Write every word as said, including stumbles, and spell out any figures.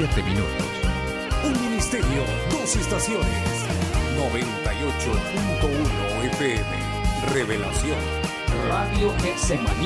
siete minutos. Un ministerio, dos estaciones. noventa y ocho punto uno F M. Revelación. Radio Hexemaní.